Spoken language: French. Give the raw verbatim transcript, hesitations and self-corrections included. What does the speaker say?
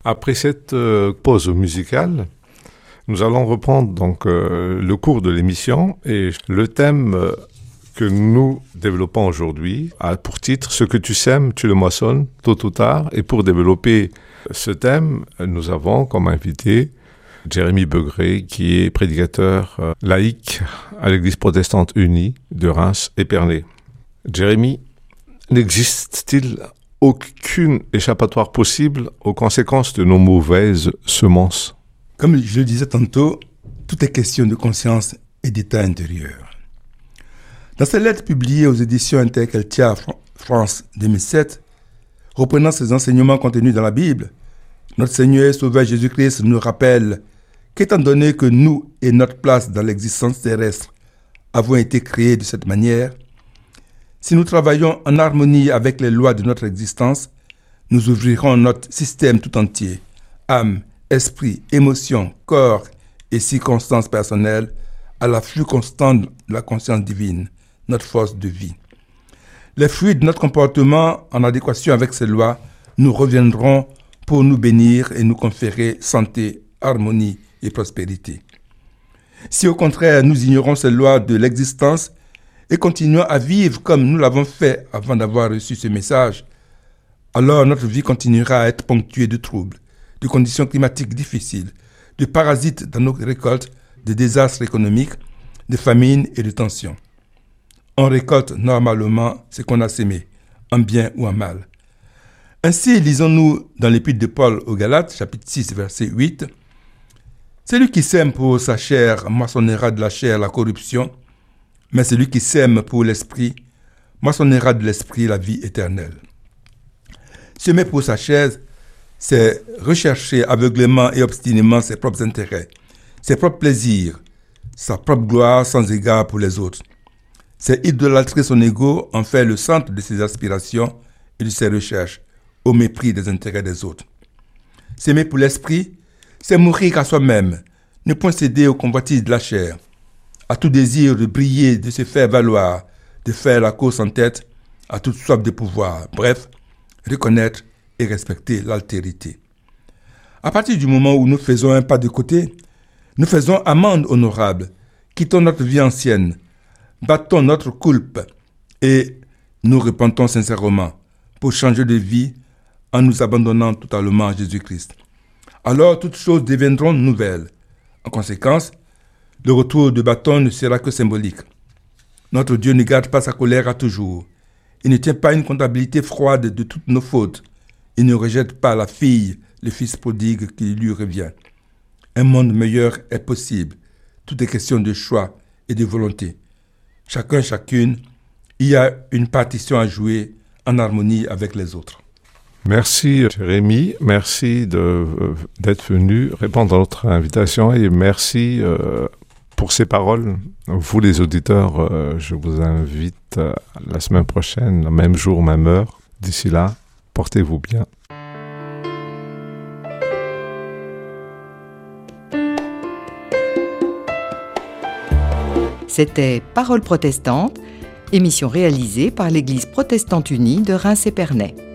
Après cette euh, pause musicale, nous allons reprendre donc euh, le cours de l'émission et le thème euh, que nous développons aujourd'hui a pour titre « Ce que tu sèmes, tu le moissonnes, tôt ou tard ». Et pour développer ce thème, nous avons comme invité Jérémy Begré, qui est prédicateur euh, laïque à l'Église protestante unie de Reims-Épernay. Jérémy, n'existe-t-il aucune échappatoire possible aux conséquences de nos mauvaises semences? Comme je le disais tantôt, tout est question de conscience et d'état intérieur. Dans cette lettre publiée aux éditions Intercultia France deux mille sept, reprenant ces enseignements contenus dans la Bible, notre Seigneur et Sauveur Jésus-Christ nous rappelle qu'étant donné que nous et notre place dans l'existence terrestre avons été créés de cette manière, si nous travaillons en harmonie avec les lois de notre existence, nous ouvrirons notre système tout entier, âme, esprit, émotion, corps et circonstances personnelles, à l'afflux constant de la conscience divine, notre force de vie. Les fruits de notre comportement en adéquation avec ces lois nous reviendront pour nous bénir et nous conférer santé, harmonie et prospérité. Si au contraire nous ignorons ces lois de l'existence et continuons à vivre comme nous l'avons fait avant d'avoir reçu ce message, alors notre vie continuera à être ponctuée de troubles, de conditions climatiques difficiles, de parasites dans nos récoltes, de désastres économiques, de famines et de tensions. On récolte normalement ce qu'on a sémé, en bien ou en mal. Ainsi, lisons-nous dans l'épître de Paul aux Galates, chapitre six, verset huit, « Celui qui sème pour sa chair moissonnera de la chair la corruption, mais celui qui sème pour l'esprit moissonnera de l'esprit la vie éternelle. » Semer pour sa chair, c'est rechercher aveuglément et obstinément ses propres intérêts, ses propres plaisirs, sa propre gloire sans égard pour les autres. C'est idolâtrer son ego, en faire le centre de ses aspirations et de ses recherches, au mépris des intérêts des autres. S'aimer pour l'esprit, c'est mourir à soi-même, ne point céder aux convoitises de la chair, à tout désir de briller, de se faire valoir, de faire la course en tête, à toute soif de pouvoir, bref, reconnaître et respecter l'altérité. À partir du moment où nous faisons un pas de côté, nous faisons amende honorable, quittons notre vie ancienne, battons notre coulpe et nous repentons sincèrement pour changer de vie en nous abandonnant totalement à Jésus-Christ. Alors toutes choses deviendront nouvelles. En conséquence, le retour de bâton ne sera que symbolique. Notre Dieu ne garde pas sa colère à toujours. Il ne tient pas une comptabilité froide de toutes nos fautes. Il ne rejette pas la fille, le fils prodigue qui lui revient. Un monde meilleur est possible. Tout est question de choix et de volonté. Chacun, chacune, y a une partition à jouer en harmonie avec les autres. Merci Jérémy, merci de, d'être venu répondre à notre invitation et merci euh, pour ces paroles. Vous les auditeurs, euh, je vous invite euh, la semaine prochaine, même jour, même heure. D'ici là, portez-vous bien. C'était Paroles protestantes, émission réalisée par l'Église protestante unie de Reims-Épernay.